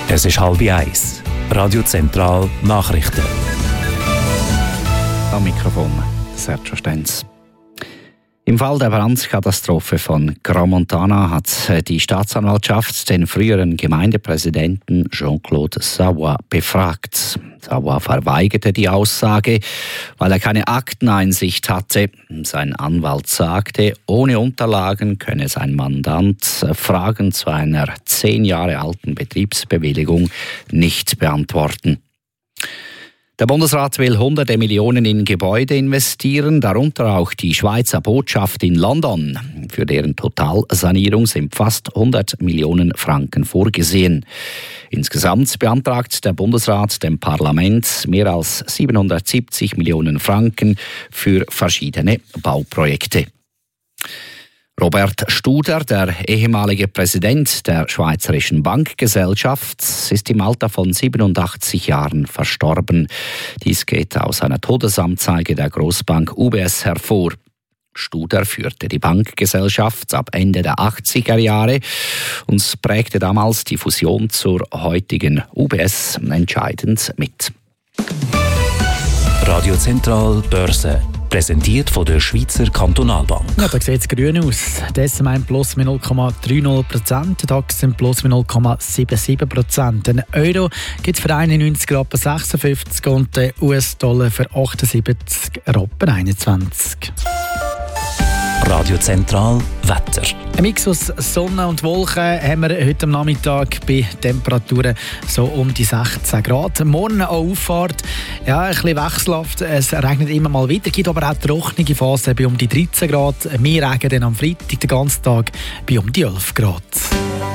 Es ist 12:30. Radio Zentral Nachrichten. Am Mikrofon Sergio Stenz. Im Fall der Brandkatastrophe von Crans-Montana hat die Staatsanwaltschaft den früheren Gemeindepräsidenten Jean-Claude Savoy befragt. Savoy verweigerte die Aussage, weil er keine Akteneinsicht hatte. Sein Anwalt sagte, ohne Unterlagen könne sein Mandant Fragen zu einer 10 Jahre alten Betriebsbewilligung nicht beantworten. Der Bundesrat will Hunderte Millionen in Gebäude investieren, darunter auch die Schweizer Botschaft in London. Für deren Totalsanierung sind fast 100 Millionen Franken vorgesehen. Insgesamt beantragt der Bundesrat dem Parlament mehr als 770 Millionen Franken für verschiedene Bauprojekte. Robert Studer, der ehemalige Präsident der Schweizerischen Bankgesellschaft, ist im Alter von 87 Jahren verstorben. Dies geht aus einer Todesanzeige der Grossbank UBS hervor. Studer führte die Bankgesellschaft ab Ende der 80er Jahre und prägte damals die Fusion zur heutigen UBS entscheidend mit. Radio Zentral Börse. Präsentiert von der Schweizer Kantonalbank. Ja, da sieht es grün aus. Der S&P plus mit 0,30%, der DAX sind plus mit 0,77%. Ein Euro gibt es für 91,56 Rappen und den US-Dollar für 78,21 Rappen. Radio Zentral Wetter. Ein Mix aus Sonne und Wolken haben wir heute am Nachmittag bei Temperaturen so um die 16 Grad. Morgen eine Auffahrt, ja, ein bisschen wechselhaft. Es regnet immer mal wieder, gibt aber auch trockene Phasen bei um die 13 Grad. Mehr Regen dann am Freitag, den ganzen Tag bei um die 11 Grad.